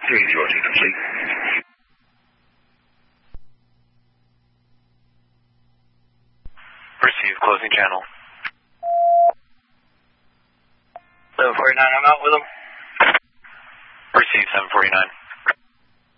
Roger, complete. Receive closing channel. 749, I'm out with them. Receive 749.